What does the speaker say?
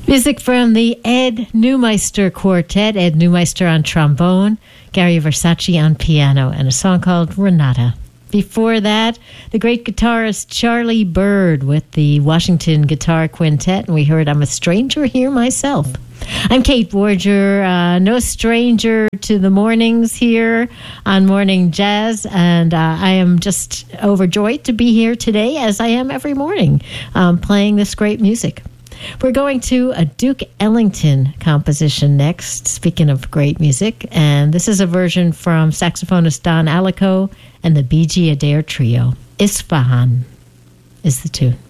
Music from the Ed Neumeister Quartet. Ed Neumeister on trombone, Gary Versace on piano, and a song called Renata. Before that, the great guitarist Charlie Byrd with the Washington Guitar Quintet, and we heard I'm a Stranger Here Myself. I'm Kate Borger, no stranger to the mornings here on Morning Jazz, and I am just overjoyed to be here today, as I am every morning, playing this great music. We're going to a Duke Ellington composition next, speaking of great music, and this is a version from saxophonist Don Alico and the B.G. Adair Trio. Isfahan is the tune.